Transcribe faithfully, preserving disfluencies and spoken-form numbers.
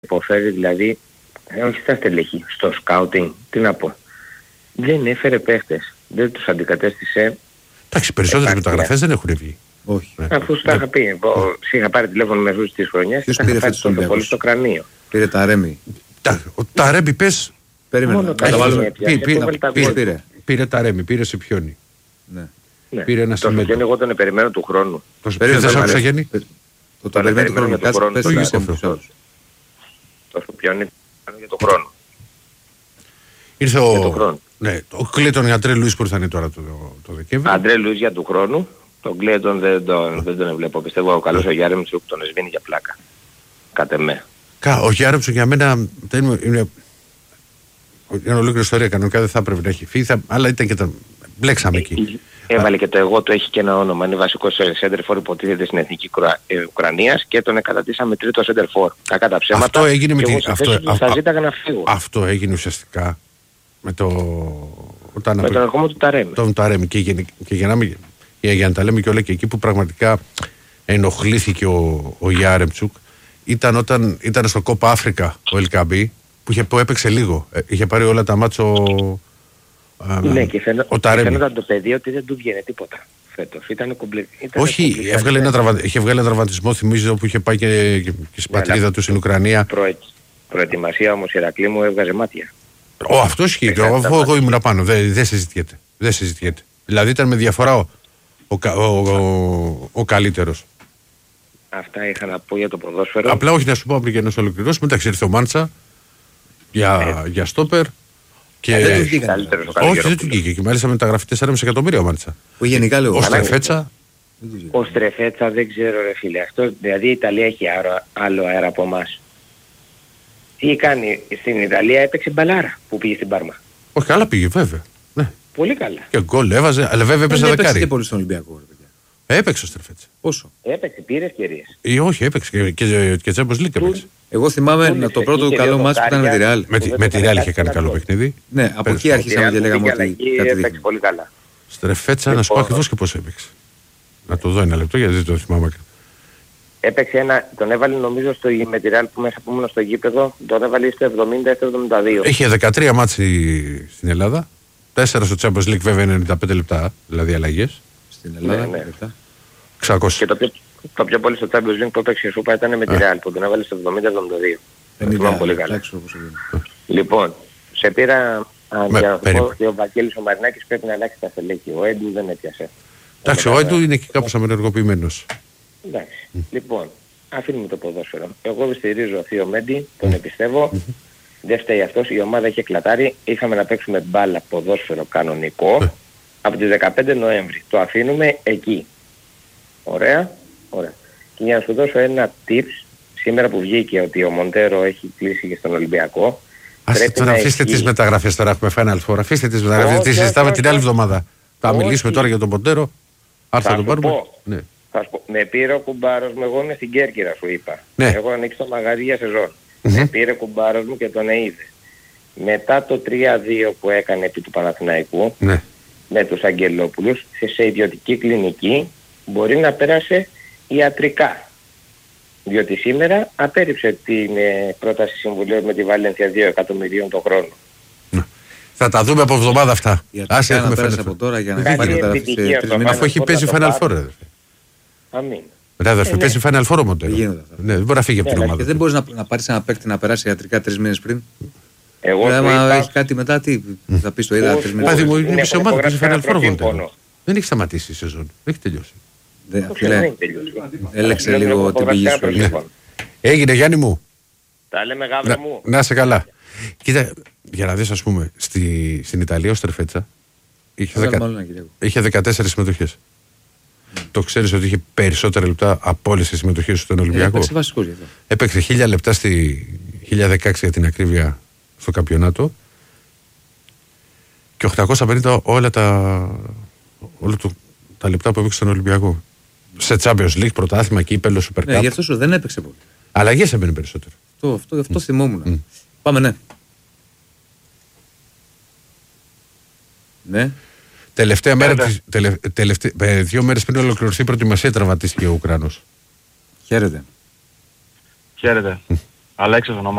υποφέρει δηλαδή, ε, όχι στα στελέχη, στο σκάουτινγκ, τι να πω. Δεν έφερε παίχτες, δεν τους αντικατέστησε. Εντάξει, περισσότερες μεταγραφές δεν έχουν βγει. Όχι. Αφού σου τα είχα πει, είχα πάρει τηλέφωνο με αυτούς της χρονιάς και είχα πάρει τόσο πολύ στο κρανίο. Πήρε τα Ρέμι. Τα Ρέμι πες. Περίμενε. Πήρε τα Ρέμι, πήρε σε ποιόνι. Ναι. Πήρε ένα σημείο. Το εγώ τον περιμένω του χρόνου. Το περιμένω Γιάννη. Το περιμένω του χρόνου. Κάτσε πες το ίδιο αυτό. Το ποιόνι για τον χρόνο. Ήρθε ο... Ναι, ο Κλέιτον Αντρέ Λουίς που ήρθανε τώρα το, το Δεκέμβρη. Αντρέ Λουίς για του χρόνου. Τον Κλέιτον δεν τον, δεν τον βλέπω. Πιστεύω ο καλός ο Γιάρεμτσουκ τον εσβήνει για πλάκα. Κάτε με. Κα, ο Γιάρεμτσουκ για μένα είναι... είναι... Είναι ολόκληρη ιστορία, κανονικά δεν θα έπρεπε να έχει φύγει, θα... αλλά ήταν και τα... μπλέξαμε εκεί. Έβαλε και το εγώ του, έχει και ένα όνομα, είναι βασικός σέντερφορ, υποτίθεται στην Εθνική Ουκρανίας και τον εκατατήσαμε τρίτο σέντερφορ. Κακά τα ψέματα. Αυτό έγινε με την... αυτό... θα ζήταγα να φύγω. Αυτό έγινε ουσιαστικά με το... Όταν με τον ερχόμο του Ταρέμι. Τον Ταρέμι και, και, και για, να μην... για να τα λέμε και όλα και εκεί που πραγματικά ενοχλήθηκε ο, ο Γιάρεμτσουκ ήταν όταν ήταν στο Κόπα Αφρικα ο Ελκαμπή που, είχε, που έπαιξε λίγο. Είχε πάρει όλα τα μάτσο. Ναι, και φαίνονταν το παιδί ότι δεν του βγαίνει τίποτα φέτος. Ήταν κομπλέ... Όχι, έβγαλε ένα τραβα... είχε βγάλει ένα τραυματισμό, θυμίζω, που είχε πάει και, και, και στην πατρίδα ναι, του στην Ουκρανία. Προ... Προετοιμασία όμως η Ηρακλή μου έβγαζε μάτια. Ο, αυτό ισχύει. Αφού εγώ ήμουν πάνω, δεν δε συζητιέται. Δεν συζητιέται. Δηλαδή ήταν με διαφορά ο, ο, ο, ο, ο, ο καλύτερος. Αυτά είχα να πω για το ποδόσφαιρο. Απλά όχι να σου πω πριν για να σου ολοκληρώσω. Μεταξύ ήρθε ο Μάντσα για, ε. για στόπερ. Και... δεν του βγήκε καλύτερος ο καλύτερος. Όχι, δεν του βγήκε. Και μάλιστα μεταγραφή τέσσερα κόμμα πέντε εκατομμύρια ο Μάντσα. Ο γενικά λέω. Ο Στρεφέτσα. Ο Στρεφέτσα δεν ξέρω ρε φίλε. Αυτό, δηλαδή η Ιταλία έχει άρο, άλλο αέρα από εμάς. Τι κάνει στην Ιταλία, έπαιξε μπαλάρα που πήγε στην Πάρμα. Όχι, καλά πήγε βέβαια. Ναι. Πολύ καλά. Και γκολ έβαζε, αλλά βέβαια έπαιζε δεκάρι. Έπαιξε και πολύ στον Ολυμπιακό. Έπαιξε ο Στρεφέτσα. Πόσο? Έπαιξε, πήρε ευκαιρίες. Ή όχι, έπαιξε και, και, και Champions League έπαιξε. Εγώ θυμάμαι να το πρώτο καλό μάτς που ήταν με τη Ρεάλ. Με τη Ρεάλ είχε κάνει καλό παιχνίδι. Ναι, από εκεί άρχισαμε και λέγαμε ότι έπαιξε πολύ καλά. Στρεφέτσα, να σου πω ακριβώς και πώς έπαιξε. Να το δω ένα λεπτό γιατί δεν το θυμάμαι. Έπαιξε ένα, τον έβαλε νομίζω στο, με τη Ρεάλ που μέσα που ήμουν στο γήπεδο, τον έβαλε στο εβδομήντα εβδομήντα δύο. Είχε δεκατρία μάτση στην Ελλάδα, τέσσερα στο Champions League βέβαια ενενήντα πέντε λεπτά, δηλαδή αλλαγές. Στην Ελλάδα, ναι, ναι. εξακόσια. Και το πιο, το πιο πολύ στο Champions League που έπαιξε η Σούπα ήταν με τη Ρεάλ που τον έβαλε στο εβδομήντα εβδομήντα δύο. Δεν πολύ καλά. Λοιπόν, σε πήρα για να πω ότι ο Βαγγέλης ο Μαρινάκης πρέπει να αλλάξει τα στελέχη. Ο Έντου δεν έπιασε. Εντάξει, ο Έντου είναι και κάπως αμενεργοποιημένος. Εντάξει. Mm. Λοιπόν, αφήνουμε το ποδόσφαιρο. Εγώ στηρίζω Θείο Μέντι, τον εμπιστεύω. Mm-hmm. Δεν φταίει αυτός. Η ομάδα είχε κλατάρει. Είχαμε να παίξουμε μπάλα ποδόσφαιρο κανονικό mm. από τις δεκαπέντε Νοέμβρη. Το αφήνουμε εκεί. Ωραία. Ωραία. Και για να σου δώσω ένα tips, σήμερα που βγήκε ότι ο Μοντέρο έχει κλείσει και στον Ολυμπιακό. Ας τώρα αφήστε έχει... τις μεταγραφές τώρα, έχουμε Final Four. Αφήστε τις μεταγραφές, τις συζητάμε την άλλη εβδομάδα. Θα μιλήσουμε τώρα για τον Μοντέρο. Αν θα τον πάρουμε. Ναι. Θα πω, με πήρε ο κουμπάρος μου, εγώ είμαι στην Κέρκυρα σου είπα. Ναι. Εγώ ανοίξω το μαγαζί για σεζόν. Mm-hmm. Με πήρε ο κουμπάρος μου και τον είδε. Μετά το τρία δύο που έκανε επί του Παναθηναϊκού, ναι. με τους Αγγελόπουλους, σε, σε ιδιωτική κλινική, μπορεί να πέρασε ιατρικά. Διότι σήμερα απέρριψε την ε, πρόταση συμβουλίου με τη Βαλένθια δύο εκατομμυρίων το χρόνο. Θα τα δούμε από εβδομάδα αυτά. Άσε έχουμε πέρασε από τώρα για να πάρει μεταγραφή σε τρεις μήνες. Αφού έχει παίζει Final Four. Αμήν. Μετά αδερφέ, παίζει Final Four όμως. Ναι, δεν μπορεί να φύγει από την ομάδα. Και δεν μπορείς να πάρεις ένα παίκτη να περάσει ιατρικά τρεις μήνες πριν. Εγώ άμα έχει κάτι μετά, τι θα πεις το είδα τρεις μήνες. Πάδι μου, είναι σε ομάδα, παίζει Final Four. Δεν έχει σταματήσει η σεζόν. Έχει τελειώσει. Έλεξε λίγο την πηγή σου. Έγινε Γιάννη μου. Τα λέμε γάβρα μου. Να είσαι καλά. Κοίτα, για να δεις ας πούμε, στη, στην Ιταλία ο Στρεφέτσα είχε, δεκα... είχε δεκατέσσερις συμμετοχές. Mm. Το ξέρεις ότι είχε περισσότερα λεπτά από όλες τις συμμετοχές στον Ολυμπιακό. Έπαιξε βασικός γι' αυτό. Έπαιξε χίλια λεπτά στη χίλια δεκαέξι για την ακρίβεια στο καμπιονάτο και οκτακόσια πενήντα όλα τα, όλα το, τα λεπτά που έπαιξε στον Ολυμπιακό. Σε Champions League, πρωτάθλημα, κύπελλο, Super Cup. Ναι, γι' αυτό σου δεν έπαιξε πολύ. Αλλαγές έμπαινε περισσότερο. Αυτό, αυτό, αυτό mm. θυμόμουν. Mm. Πάμε, ναι. Ναι. Τελευταία μέρα, της, τελε, τελευταί, δύο μέρες πριν ολοκληρωθεί η προετοιμασία τραυματίστηκε ο Ουκρανός. Χαίρετε. Χαίρετε. Αλέξης ονομάζομαι.